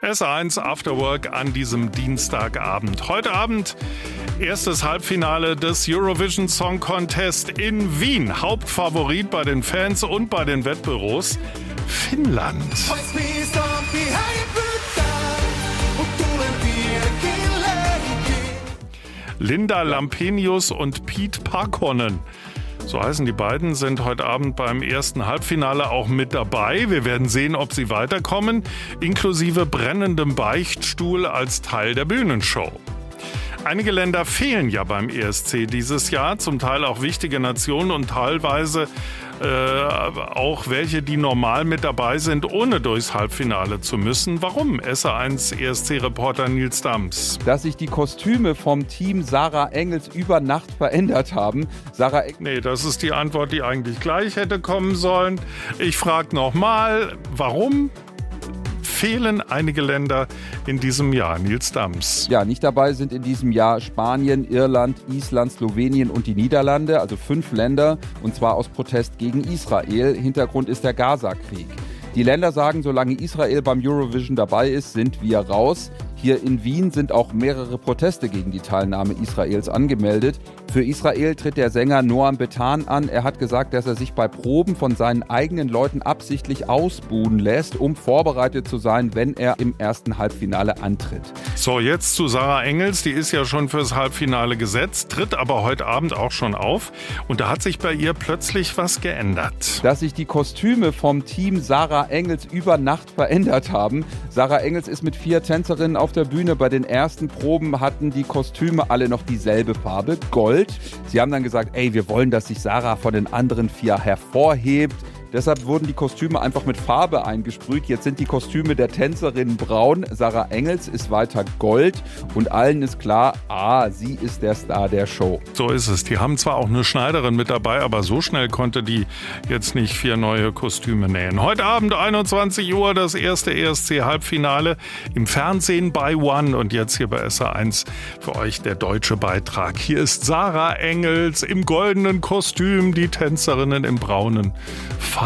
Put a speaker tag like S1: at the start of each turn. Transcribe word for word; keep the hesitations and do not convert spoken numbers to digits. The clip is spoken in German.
S1: S eins After Work an diesem Dienstagabend. Heute Abend erstes Halbfinale des Eurovision Song Contest in Wien. Hauptfavorit bei den Fans und bei den Wettbüros Finnland. Linda Lampenius und Pete Parkkonen, so heißen die beiden, sind heute Abend beim ersten Halbfinale auch mit dabei. Wir werden sehen, ob sie weiterkommen, inklusive brennendem Beichtstuhl als Teil der Bühnenshow. Einige Länder fehlen ja beim E S C dieses Jahr, zum Teil auch wichtige Nationen und teilweise äh, auch welche, die normal mit dabei sind, ohne durchs Halbfinale zu müssen. Warum? S eins E S C-Reporter Nils Dams.
S2: Dass sich die Kostüme vom Team Sarah Engels über Nacht verändert haben. Sarah Eng-
S1: nee, das ist die Antwort, die eigentlich gleich hätte kommen sollen. Ich frage nochmal, warum fehlen einige Länder in diesem Jahr? Nils Dams.
S2: Ja, nicht dabei sind in diesem Jahr Spanien, Irland, Island, Slowenien und die Niederlande, also fünf Länder, und zwar aus Protest gegen Israel. Hintergrund ist der Gaza-Krieg. Die Länder sagen, solange Israel beim Eurovision dabei ist, sind wir raus. Hier in Wien sind auch mehrere Proteste gegen die Teilnahme Israels angemeldet. Für Israel tritt der Sänger Noam Betan an. Er hat gesagt, dass er sich bei Proben von seinen eigenen Leuten absichtlich ausbuhen lässt, um vorbereitet zu sein, wenn er im ersten Halbfinale antritt.
S1: So, jetzt zu Sarah Engels. Die ist ja schon fürs Halbfinale gesetzt, tritt aber heute Abend auch schon auf. Und da hat sich bei ihr plötzlich was geändert.
S2: Dass sich die Kostüme vom Team Sarah Engels über Nacht verändert haben. Sarah Engels ist mit vier Tänzerinnen auf der Bühne. Bei den ersten Proben hatten die Kostüme alle noch dieselbe Farbe, Gold. Sie haben dann gesagt, ey, wir wollen, dass sich Sarah von den anderen vier hervorhebt. Deshalb wurden die Kostüme einfach mit Farbe eingesprüht. Jetzt sind die Kostüme der Tänzerinnen braun. Sarah Engels ist weiter Gold. Und allen ist klar, ah, sie ist der Star der Show.
S1: So ist es. Die haben zwar auch eine Schneiderin mit dabei, aber so schnell konnte die jetzt nicht vier neue Kostüme nähen. Heute Abend einundzwanzig Uhr das erste E S C-Halbfinale im Fernsehen bei One. Und jetzt hier bei S eins für euch der deutsche Beitrag. Hier ist Sarah Engels im goldenen Kostüm, die Tänzerinnen im braunen.